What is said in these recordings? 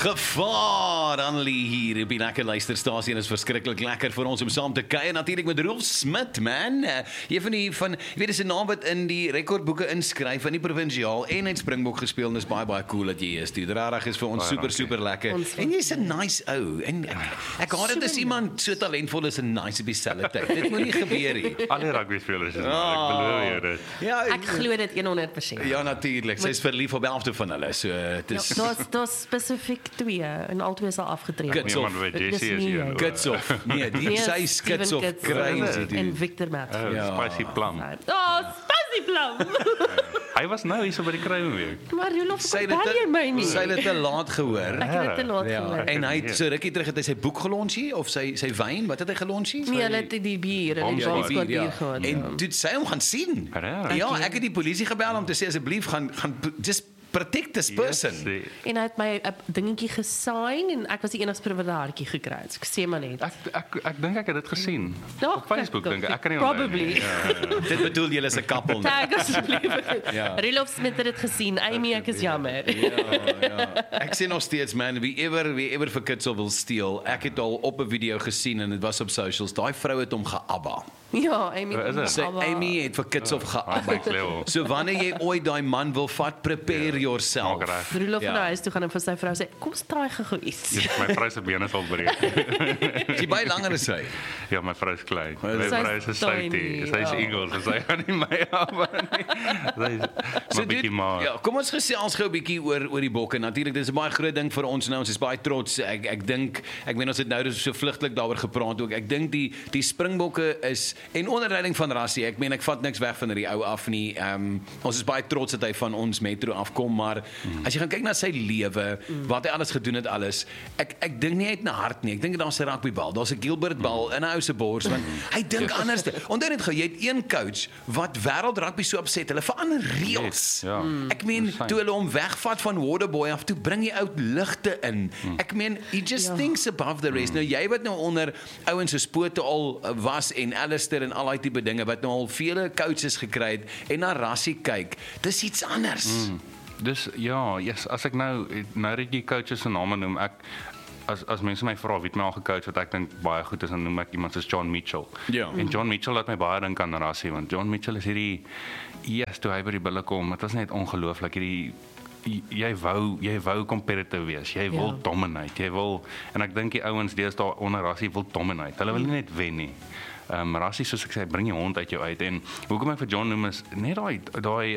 Gevaar, Annelie hier op die lekker luisterstasie en is verskriklik lekker vir ons om saam te kuier. Natuurlik met Rolf Smit, man. Een van die weet dis 'n naam wat in die rekordboeke inskryf in die provinsiaal en het Springbok gespeel en dis baie cool dat jy is. Die regtig is vir ons super lekker. En jy's 'n nice ou. En ek haat dit as iemand so talentvol is en nice op dieselfde tyd. Dit moet nie gebeur nie. Al die rugbyspelers is maar, ek beloof jou dit. Ja, Ek glo dit 100%. ja natuurlik. Sy is verlief op 11 van hulle. So dit is Daar's spesifiek 2 en albei is al afgetree. Good. Nee, man, weet Jessie is hier. Kitsoff. Nee, die sy is Kitsoff crazy en dude. Victor Matthews. Spicy plum. Spicy plum. Hy was nou hier so by die kruiweek. Maar Rolf, Sy bel jy my nie? het dit te laat gehoor. Ek het dit te laat Ja, gehoor. en hy het so rukkie terug het hy sy boek gelonsie of sy wyn, wat het hy gelonsie? Nee, hulle het die bier en die Bomsbaar. Bomskwartier gehad. En toe het sy hom gaan sien. Regtig? Ja, ek het die polisie gebel om te sê asseblief gaan just protect this person. Yes, En hy het my 'n dingetjie gesign en ek was die enigste wat 'n hartjie gekry het. So ek sê maar net. ek dink ek het dit gesien. Ja, Op Facebook kyk, dink ek kan nie onthou nie. probably. Ja. Dit bedoel julle is 'n koppel. nou. Tag asseblief. Ja. Rolf Smit het dit gesien. Amy, ek is jammer. Ja. Ek sê nog steeds man, wie ever vir Kitsoff wil steel. Ek het al op 'n video gesien en dit was op socials. Daai vrou het hom geabba. Ja, Amy. Is dit? Sy Amy het vir Kitsoff geabba. Next level. So wanneer jy ooit daai man wil vat, prepare yourself. Maak reg. Rolf Ja. na huis toe gaan en vir sy vrou sê, kom straai gou iets. Yes, my vrou se bene sal breek. Sy baie langer as hy. Ja, my vrou is klein. Sy My is vrou is 'n safety. tiny, Sy is ja. Eagles, so sy gaan nie my af nie. Sy is maar bietjie dude, maar. ja, kom ons gesels gou 'n bietjie oor die bokke. Natuurlik, dis 'n baie groot ding vir ons nou. Ons is baie trots. Ek dink, ek meen ons het nou so vlugtelik daaroor gepraat ook. Ek dink die Springbokke is en onder leiding van Rassie. Ek meen ek vat niks weg van die ou af nie. Ons is baie trots dat hy van ons metro afkom, maar as jy gaan kyk na sy lewe, wat hy alles gedoen het alles. Ek dink nie hy het 'n hart nie. Ek dink daar's 'n rugbybal, daar's 'n Gilbert bal in 'n ou se bors want hy dink anders. Onthou net gou, jy het een coach wat wêreld rugby so opset. Hulle verander reëls. Yes, ja. Ek meen, Dis fyn. toe hulle hom wegvat van Waterboy af, toe bring jy oud ligte in. Ek meen, he just thinks above the rest. Nou jy wat nou onder ouens soos Pote al was en Alistair en al daai tipe dinge wat nou al vele coaches gekry het en na Rassie kyk, dis iets anders. Dus ja, yes, as ek nou dat jy coaches se name noem, ek as mense my vra wie het my al gecoach wat ek dink baie goed is, dan noem ek iemand soos John Mitchell. Ja. En John Mitchell laat my baie dink aan Rassie, want John Mitchell is hierdie toe hy by die bulle kom, dit was net ongelooflik hierdie jy wou competitive wees. Jy wil dominate. Jy wil en ek dink die ouens deesdae onder Rassie wil dominate. Hulle wil nie net wen nie. Rassie soos ek sê, bring jy hond uit jou uit en hoekom ek vir John noem is net daai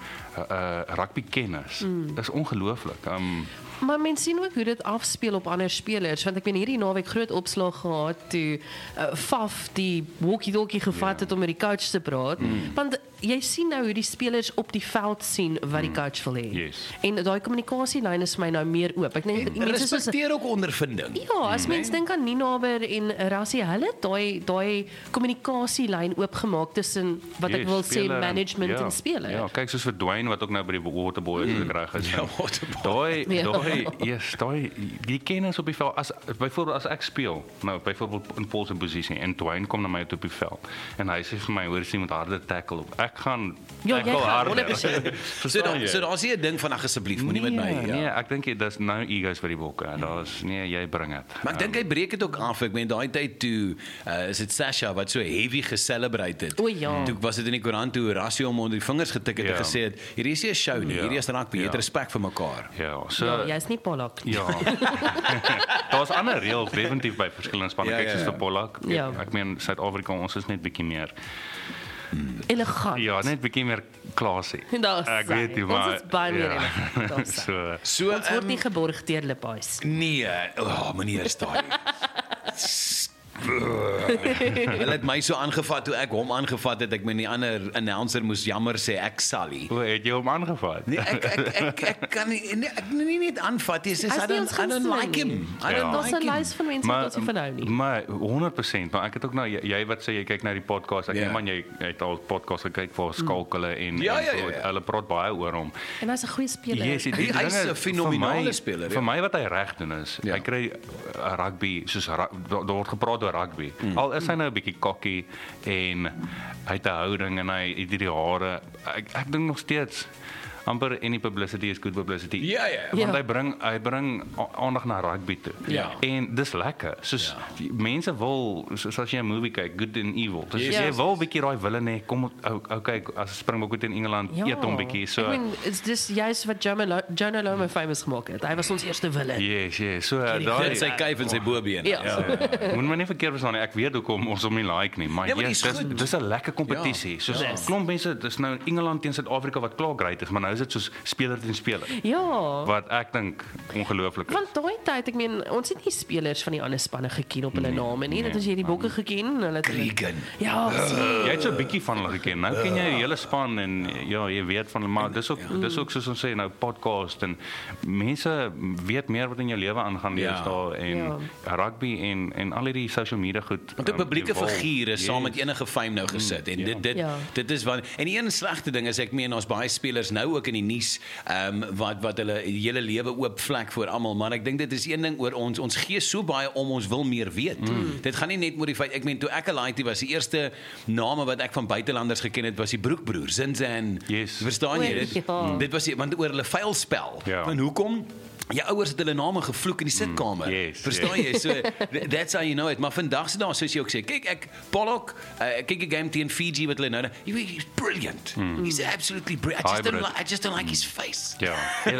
rugby kennis. Dis ongelooflik. Maar mense sien ook hoe dit afspeel op ander spelers, want ek meen hierdie naweek groot opslag gehad toe Faf die walkie-talkie gevat het om met die coach te praat, want jy sien nou hoe die spelers op die veld sien wat die coach wil hê. Yes. En daai kommunikasielyn is vir my nou meer oop. Ek dink mense soos Respekteer ook ondervinding. ja, as mens dink aan Ninaber en Rassie, hulle het daai kommunikasielyn oopgemaak tussen wat ek wil sê speler en- management en speler. Ja, kyk soos vir Dwayne wat ook nou by die Waterboy reg is. Ja, Waterboy. Daai die kennis op die veld as byvoorbeeld as ek speel, nou byvoorbeeld in Paul se posisie en Dwayne kom na my toe op die veld en hy sê vir my hoor jy moet harde tackle op. Ek gaan Ja, jy tackle gaan harder. 100%. So daar's nie 'n ding van asseblief, moenie met my. Nee, ek dink dis nou egos vir die bokke. Daar's nee, jy bring dit. Maar ek dink hy breek dit ook af. Ek meen daai tyd toe is dit Sasha wat so heavy geselebrate het. O ja. Toe was dit in die koerant toe Rassie hom onder die vingers getik het en Ja. gesê het hierdie is nie 'n show nie, hierdie is rugby, jy het respek vir mekaar. Ja, so Ja, jy's nie Pollock nie. ja. Daar's ander reëls definitief by verskillende spanne. Ja, Kyk ja, soos ja. vir Pollock. Ja. Ek meen Suid-Afrika ons is net bietjie meer Elegant. ja, net bietjie meer klasie. Daar's Ek sy. weet nie Ons maar is baie meer elegant, daar's sy. so Ons word nie geborg deur Liphuis. Nee, meneer is daai. Hulle het my so aangevat toe ek hom aangevat het. Ek meen die ander announcer moes jammer sê ek sal nie. hoe het jy hom aangevat? Nee, ek kan nie ek nie net aanvat nie. Sy Hy's I nie ons don't gunsteling like him. nie. I don't Daar's 'n like him. lys van mense wat ons nie van hou nie. Maar 100%, maar ek het ook nou jy wat sê jy kyk na die podcast. Ek Ja. neem aan jy het al podcast gekyk vir skalk hulle en Ja, en ja, so, ja. Hulle praat baie oor hom. En hy's 'n goeie speler. Yes, die Hy is dinge 'n fenominale vir my- speler, ja. Vir my wat hy reg doen is, Ja. hy kry rugby soos daar word gepraat oor rugby. Al is hy nou 'n bietjie cocky en hy het 'n houding en hy het hierdie hare. Ek dink nog steeds amper any publicity is good publicity. Ja. Want hy bring aandag na rugby toe. Ja. En dis lekker. Soos mense wil, soos as jy 'n movie kyk, Good and Evil. Dus Yes. jy wil 'n bietjie daai wille hê, kom kyk as Springbokke in Engeland eet hom bietjie. So Ek meen, is dis juist wat Jonah Lomu famous gemaak het. Hy was ons eerste villain. yes. So Daai sy kuif en sy bobeen. Ja. Moet my nie verkeerd verstaan nie. Ek weet hoekom ons hom nie like nie, maar Ja, maar yes, dis goed. dis 'n lekker kompetisie. Soos klomp mense, dis nou Engeland teen Suid-Afrika wat klaar great is, maar nou is dit soos speler teen speler. Ja. Wat ek dink ongelooflik is. Want daai tyd, ek meen, ons het nie spelers van die ander spanne geken op hulle name nie. Dit is hierdie bokke geken, hulle het Cregan. Ja, Jy het so 'n bietjie van hulle geken. Nou ken jy die hele span en ja, jy weet van hulle, maar dis ook soos ons sê nou podcast en mense weet meer wat in jou lewe aangaan deesdae en rugby en al hierdie social media goed. Want 'n publieke evolve. figuur is saam met Yes. enige fame nou gesit en dit is wat en die een slegte ding is ek meen ons baie spelers nou ook in die nuus wat hulle hele lewe oop vlek vir almal, maar ek dink dit is een ding oor ons gee so baie om ons wil meer weet. Dit gaan nie net oor die feit ek meen toe ek Alaiti was die eerste name wat ek van buitelanders geken het was die Broekbroers, Zinze en Yes. verstaan jy dit? Ja. Dit was want oor hulle vuilspel. Ja. Want hoekom? Jou ouers het hulle name gevloek in die sitkamer. Yes, Verstaan jy? So that's how you know it. Maar vandag se daar soos jy ook sê, kyk ek Pollock, kyk 'n game teen Fiji wat hulle nou. He's brilliant. He's absolutely brilliant. I just don't like his face. Ja.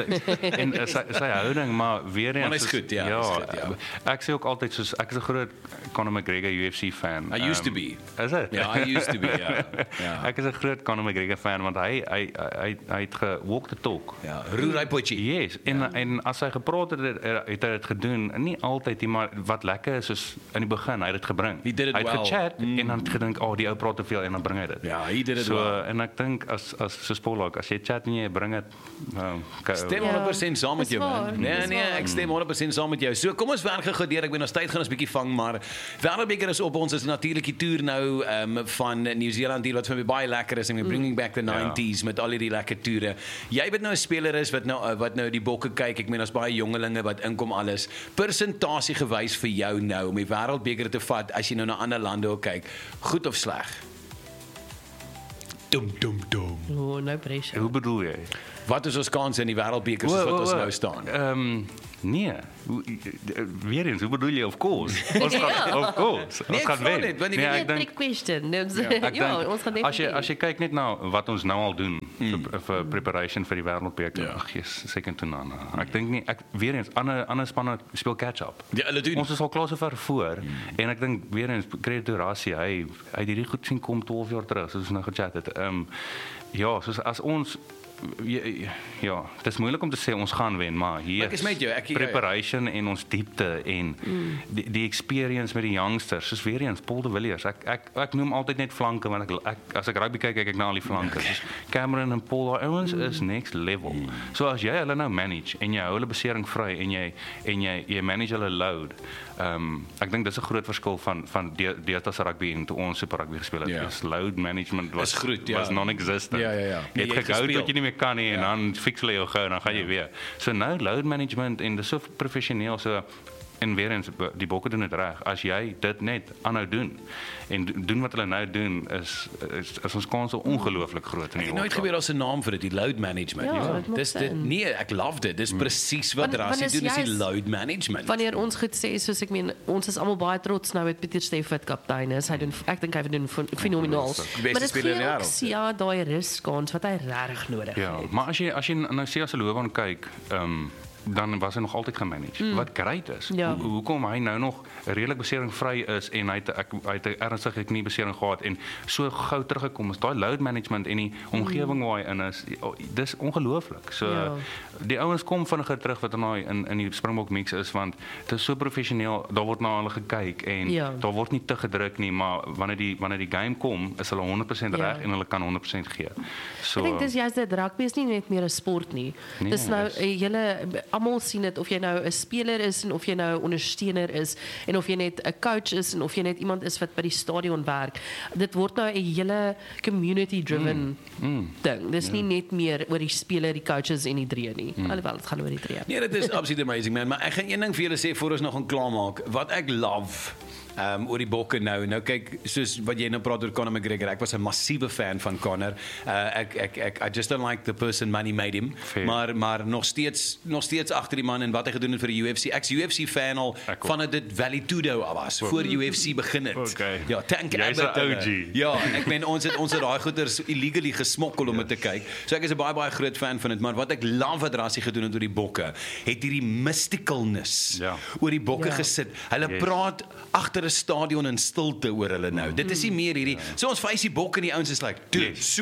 En sy houding, maar weer eens. Maar hy's goed, ja, hy's goed, ja. Ek sê ook altyd soos ek is 'n groot Conor McGregor UFC fan. I used to be. Is dit? Ja, I used to be, ja. Ek is 'n groot Conor McGregor fan want hy het gewalk the talk. Ja, Rurai Potjie. Yes, en as hy gepraat het hy dit gedoen, nie altyd nie, maar wat lekker is soos in die begin, hy het dit gebring. He did it hy het well. gechat en dan gedink, die ou praat te veel en dan bring hy dit. Ja, he did it so, well. En ek dink as soos Pollock, as jy chat en jy bring dit, Stem 100% saam met Dis jou waar, man. dis Nee, waar. ek stem 100% saam met jou. So kom ons werk gou deur. Ek ben ons tyd gaan ons bietjie vang, maar Wêreldbeker is op ons is natuurlik die toer nou van Nieu-Seeland hier wat vir my baie lekker is en we're bringing back the 90s met al hierdie lekker toere. Jy weet nou 'n speler is wat nou die bokke kyk. Ek meen as baie jongelinge wat inkom alles. Persentasie gewys vir jou nou om die Wêreldbeker te vat as jy nou na ander lande ook kyk. Goed of sleg? Dum. Oh, no pressure. Hoe bedoel jy? Wat is ons kanse in die Wêreldbeker soos wat ons nou staan? Nee. Weer eens, hoe bedoel jy? Of course. Ons gaan, of course. Nee, Ons gaan ek vra wen. net, want die- Nee, Nee, ek dink trick question. ek Ja, dink, ons gaan as jy kyk net na wat ons nou al doen vir preparation vir die Wêreldbeker. Ja. Ag yes, second to none. Ek dink nie weer eens ander spanne speel catch up. Ja, hulle doen. Ons is al klaar so ver voor en ek dink weer eens credit to Rassie, hy het hierdie goed sien kom 12 jaar terug soos ons nou gechat het. Ja, soos as ons ja, dit is moeilik om te sê ons gaan wen, maar hier Ek is met jou, preparation en ons diepte en die experience met die youngsters, soos weer eens Paul de Villiers. Ek noem altyd net flanke want ek as ek rugby kyk ek na al die flanke. Soos Cameron en Paul, daai ouens is next level. So as jy hulle nou manage en jy hou hulle besering vry en jy manage hulle load. Ek dink dis 'n groot verskil van deesdae se rugby en toe ons super rugby gespeel het. Ja. Dis load management was groot, ja. was non-existent. Ja. Jy Nee, het gehou gespeel. tot jy nie meer kan nie en dan fix hulle jou gou en dan gaan jy weer. So nou load management en dis so professioneel so en weer eens die bokke doen dit reg. As jy dit net aanhou doen en doen wat hulle nou doen is ons kans so ongelooflik groot in Ek die het nooit geweet daar's 'n naam vir dit, die load management. Ja, dit maak Dis dit sin. nee, ek love dit. Dis presies wat Want Rassie is doen, is die juist- load management. Wanneer ons goed sê, soos ek meen, ons is almal baie trots nou met Pieter Steff wat kaptein is. Hy doen ek dink hy doen fenomenaal. beste Maar dit speler in gee die ook wêreld. ja, daai ruskans wat hy regtig nodig Ja, het. maar as jy nou sê as 'n loopbaan kyk, dan was hy nog altyd gemanage. Wat great is. Ja. Hoekom hy nou nog redelik beseringvry is en hy het 'n ernstige kniebesering gehad en so gou teruggekom is. Daai load management en die omgewing waar hy in is, dis ongelooflik. So Ja. die ouens kom vinniger terug wat in die Springbok mix is want dit is so professioneel. Daar word na hulle gekyk en Ja. daar word nie te gedruk nie, maar wanneer die game kom, is hulle 100% Ja. reg en hulle kan 100% gee. So Ek dink dis juist dit, rugby is nie net meer 'n sport nie. Nee, Dis nou dis- julle almal sien dit of jy nou 'n speler is en of jy nou 'n ondersteuner is en of jy net 'n coach is en of jy net iemand is wat by die stadion werk. Dit word nou 'n hele community driven ding. Dis nie net meer oor die speler, die coaches en die drie nie. Alhoewel dit gaan oor die drie. Nee, dit is absoluut amazing man, maar ek gaan een ding vir julle sê voor ons nog gaan klaarmaak. Wat ek love oor die bokke nou kyk, soos wat jy nou praat oor Conor McGregor, ek was 'n massiewe fan van Conor. I just don't like the person money made him, maar nog steeds agter die man en wat hy gedoen het vir die UFC. Ek's UFC fan al vanaf dit Valley Tudo was, voor UFC begin het. Okay. Ja, Tank Abbott. Jy's 'n OG. Ja, ek meen ons het daai goeders illegally gesmokkel om dit te kyk. So ek is 'n baie groot fan van dit, maar wat ek love wat Rassie gedoen het oor die bokke, het hierdie mysticalness oor die bokke gesit. Hulle praat agter 'n stadion in stilte oor hulle nou. Dit is nie meer hierdie. So ons face die bokke en die ouens is like, dude, so.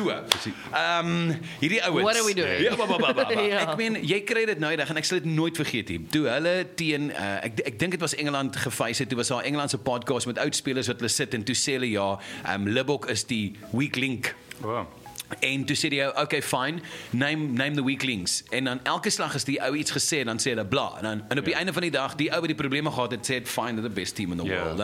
Hierdie ouens. What are we doing? Ja, ek meen jy kry dit nou eendag en ek sal dit nooit vergeet nie. Toe hulle teen ek dink dit was Engeland geface het, toe was daar 'n Englandse podcast met oudspelers wat hulle sit en toe sê hulle Libbok is die weak link. Wow. En toe sê die ou, okay fine, name the weaklings. En dan elke slag as die ou iets gesê dan sê hulle bla. En op die einde van die dag, die ou wat die probleme gehad het, sê het fine, they're the best team in the world.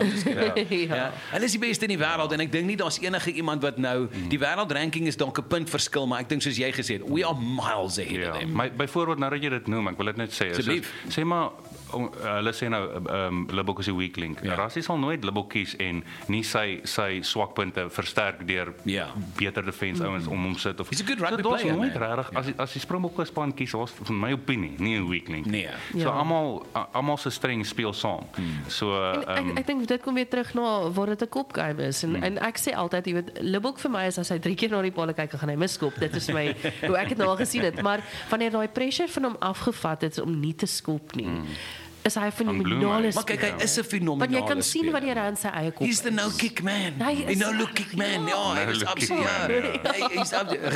Hulle is die beste in die wêreld en ek dink nie daar's enige iemand wat nou die wêreldranking is dalk 'n punt verskil, maar ek dink soos jy gesê het, we are miles ahead of them. Maar byvoorbeeld nou dat jy dit noem, ek wil dit net sê, sê maar hulle sê nou Libbok is 'n weak link. Rassie sal nooit Libbok kies en nie sy swakpunte versterk deur beter defense ouens om hom sit of. He's a good rugby player. Nooit regtig as die Springbokke span kies, was van my opinie nie 'n weak link. Nee. So almal se streng speel saam. So ek dink dit kom weer terug na waar dit 'n kopgame is en ek sê altyd, jy weet, Libbok vir my is as hy 3 keer na die paal kyk, gaan hy miskop. Dit is my hoe ek dit nou al gesien het, maar wanneer daai pressure van hom afgevat het om nie te skop nie. Is hy 'n fenominale speler. Maar kyk, hy is 'n fenominale want jy kan sien speler. wanneer hy in sy eie kop He's the no-kick man. Die no-look-kick man. Ja, hy is absoluut. Hy's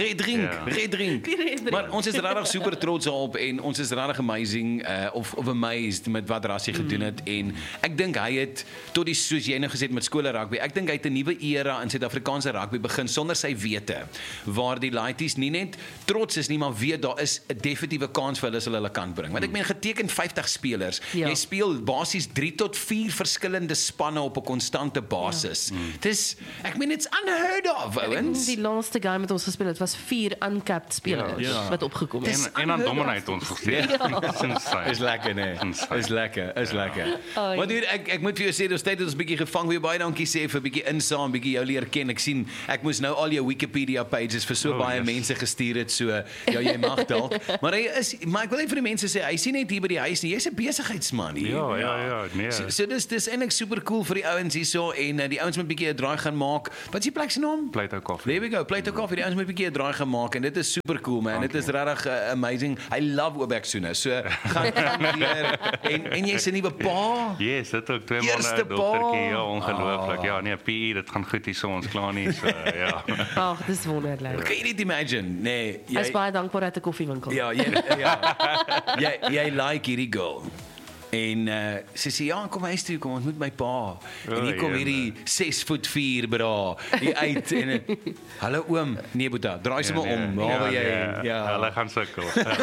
redrink. Maar ons is regtig super trots op en ons is regtig amazing of amazed met wat Rassie gedoen het en ek dink hy het tot die soos jy nou gesê het met skole rugby. Ek dink hy het 'n nuwe era in Suid-Afrikaanse rugby begin sonder sy wete, waar die laities nie net trots is nie, maar weet daar is 'n definitiewe kans vir hulle as hulle kan bring. Want ek meen geteken 50 spelers. Jy speel basies 3 tot 4 verskillende spanne op 'n konstante basis. Dis ek meen it's unheard of, ouens. Die laaste game met ons gespeel het was 4 uncapped spelers wat opgekom het. En dan dominate ons gesteek. Is lekker nee. Is lekker. Maar dude, ek moet vir jou sê, ons tyd het ons bietjie gevang weer baie dankie sê vir bietjie insaam, bietjie jou leer ken. Ek sien ek moes nou al jou Wikipedia pages vir so baie mense gestuur het, so ja, jy mag dalk. Maar ek wil net vir die mense sê, hy sien net hier by die huis nie, jy's 'n besigheidsman hier. Ja, nee. So dis eintlik super cool vir die ouens hierso en die ouens moet 'n bietjie 'n draai gaan maak. Wat is die plek se naam? Plato Coffee. There we go, Plato Coffee. Die ouens moet 'n bietjie 'n draai gaan maak en dit is super cool man. Dit is regtig amazing. I love Obek Suna. So gaan weer en jy's 'n nuwe pa. Yes, dit ook 2 maande dogtertjie. Ja, ongelooflik. Ja, nee, PE, dit gaan goed hier so ons klaar nie so ja. Ag, dis wonderlik. Kan jy dit imagine? Nee, jy is baie dankbaar dat 'n koffiewinkel. Ja, jy like hierdie girl. En sy sê ja, kom huis toe, kom ons moet my pa. En hier kom hierdie 6'4" bra. Hier uit en hallo oom, nee Boeta, draai sommer om. Waar wil jy? Ja, hulle gaan sukkel.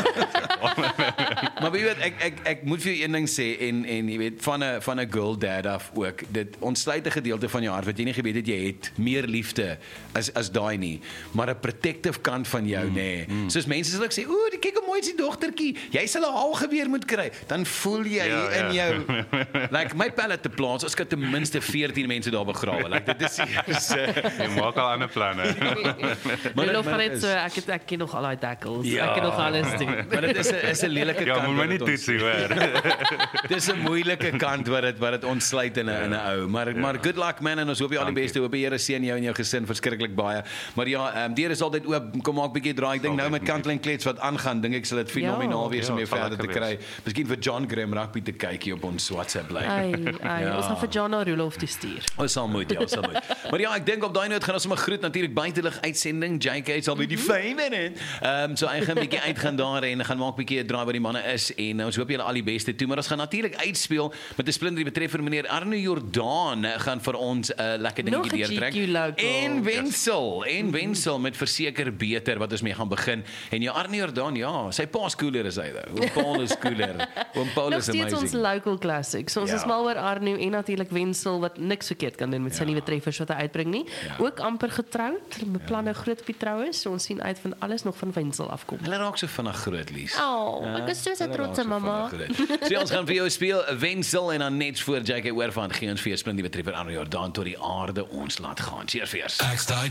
Maar jy weet ek moet vir jou een ding sê en jy weet van 'n girl dad af ook. Dit ontsluit 'n gedeelte van jou hart wat jy nie geweet het jy het meer liefde as daai nie, maar 'n protective kant van jou nê. Soos mense sal sê, "Ooh, kyk hoe mooi is die dogtertjie. Jy sal 'n haalgeweer moet kry." Dan voel jy in jou like my pallet te plaas, ons kan ten minste 14 mense daar begrawe. Like dit is jy maak al ander planne. Maar dit gaan net so ek ken nog al daai tackles. Ek ken nog alles doen. Maar dit is 'n lelike kant. Ja, moet my nie toetsie hoor. Dis 'n moeilike kant wat dit ontsluit in 'n ou. Maar good luck man en ons hoop jy al die beste. Hoop die Here seën jou en jou gesin verskriklik baie. Maar ja, deur is altyd oop. Kom maak bietjie draai. Ek dink nou met Kantlyn Klets wat aangaan, dink ek sal dit fenomenaal wees om jou verder te kry. Miskien vir John Graham rugby te kyk hier op ons WhatsApp lyn. Ons gaan vir Jana Roloff te stuur. Ons sal moet. Maar ja, ek dink op daai noot gaan ons sommer groet natuurlik buitelug uitsending. JK sal by die fame in it. So hy gaan 'n bietjie uitgaan daar en gaan maak 'n bietjie 'n draai wat die manne is en ons hoop julle al die beste toe, maar ons gaan natuurlik uitspeel met 'n splinter betreffer meneer Arno Jordaan gaan vir ons 'n lekker dingetjie deurtrek. En Wensel met verseker beter wat ons mee gaan begin. En ja, Arno Jordaan, ja, Sy pa's cooler as hy though. Oom Paul is cooler. Oom Paul Nog is steeds ons amazing. local classics. Ons is mal oor Arno en natuurlik Wenzel wat niks verkeerd kan doen met sy nuwe treffers wat hy uitbring nie. Ook amper getroud, beplan nou groot op die troues. So ons sien uit van alles nog van Wenzel afkom. Hulle raak so vinnig groot, Lies. Ek is so 'n trotse mamma. So ons gaan vir jou speel Wenzel en dan net voor JK Oorvan gee ons vir jou spring die betreffer aan Jordaan tot die aarde ons laat gaan. Cheers vir eers.